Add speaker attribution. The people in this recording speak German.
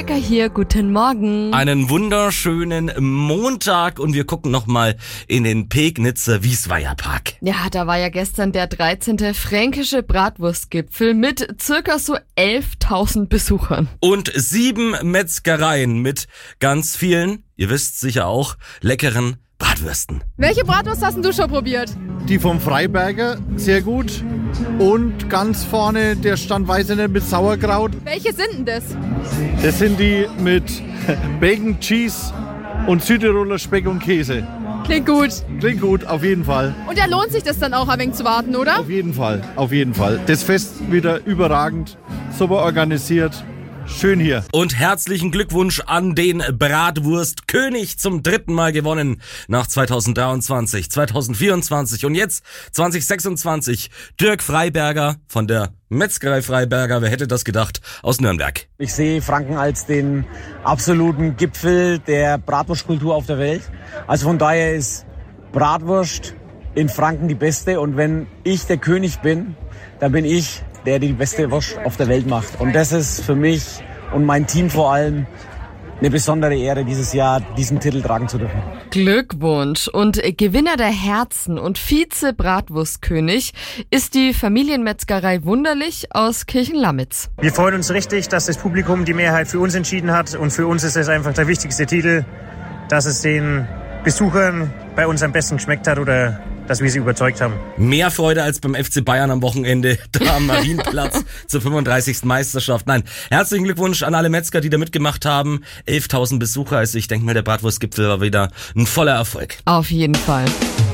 Speaker 1: Hier, guten Morgen.
Speaker 2: Einen wunderschönen Montag und wir gucken nochmal in den Pegnitzer Wiesweierpark.
Speaker 1: Ja, da war ja gestern der 13. fränkische Bratwurstgipfel mit circa so 11.000 Besuchern.
Speaker 2: Und 7 Metzgereien mit ganz vielen, ihr wisst sicher auch, leckeren Bratwürsten.
Speaker 3: Welche Bratwurst hast denn du schon probiert?
Speaker 4: Die vom Freiberger, sehr gut. Und ganz vorne der Stand Weißener mit Sauerkraut.
Speaker 3: Welche sind denn das?
Speaker 4: Das sind die mit Bacon, Cheese und Südtiroler Speck und Käse.
Speaker 3: Klingt gut.
Speaker 4: Klingt gut, auf jeden Fall.
Speaker 3: Und da lohnt sich das dann auch ein wenig zu warten, oder?
Speaker 4: Auf jeden Fall, auf jeden Fall. Das Fest wieder überragend, super organisiert. Schön hier.
Speaker 2: Und herzlichen Glückwunsch an den Bratwurstkönig, zum 3. Mal gewonnen nach 2023, 2024 und jetzt 2026. Dirk Freiberger von der Metzgerei Freiberger, wer hätte das gedacht, aus Nürnberg.
Speaker 5: Ich sehe Franken als den absoluten Gipfel der Bratwurstkultur auf der Welt. Also von daher ist Bratwurst in Franken die beste. Und wenn ich der König bin, dann bin ich der die beste Wurst auf der Welt macht. Und das ist für mich und mein Team vor allem eine besondere Ehre, dieses Jahr diesen Titel tragen zu dürfen.
Speaker 1: Glückwunsch. Und Gewinner der Herzen und Vize-Bratwurstkönig ist die Familienmetzgerei Wunderlich aus Kirchenlamitz.
Speaker 6: Wir freuen uns richtig, dass das Publikum die Mehrheit für uns entschieden hat. Und für uns ist es einfach der wichtigste Titel, dass es den Besuchern bei uns am besten geschmeckt hat oder dass wir sie überzeugt haben.
Speaker 2: Mehr Freude als beim FC Bayern am Wochenende, da am Marienplatz zur 35. Meisterschaft. Nein, herzlichen Glückwunsch an alle Metzger, die da mitgemacht haben. 11.000 Besucher, also ich denke mal, der Bratwurstgipfel war wieder ein voller Erfolg.
Speaker 1: Auf jeden Fall.